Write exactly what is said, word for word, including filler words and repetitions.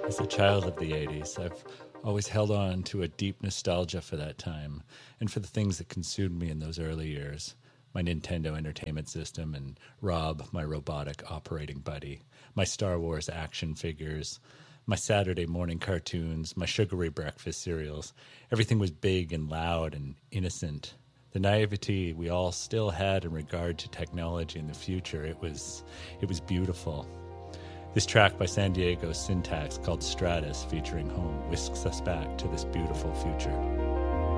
As a child of the eighties, I've always held on to a deep nostalgia for that time and for the things that consumed me in those early years. My Nintendo Entertainment System and Rob, my robotic operating buddy, my Star Wars action figures, my Saturday morning cartoons, my sugary breakfast cereals. Everything was big and loud and innocent. The naivety we all still had in regard to technology in the future, it was, it was beautiful. This track by San Diego Syntax called Stratus featuring Home whisks us back to this beautiful future.